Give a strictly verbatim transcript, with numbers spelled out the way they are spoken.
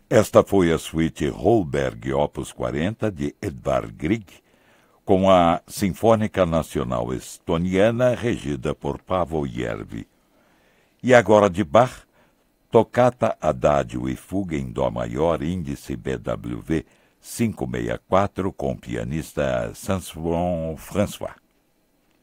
Esta foi a suíte Holberg Opus quarenta de Edvard Grieg, com a Sinfônica Nacional Estoniana, regida por Paavo Järvi. E agora de Bach, Toccata Adagio e Fuga em Dó Maior, índice B W V quinhentos e sessenta e quatro, com o pianista Saint-François.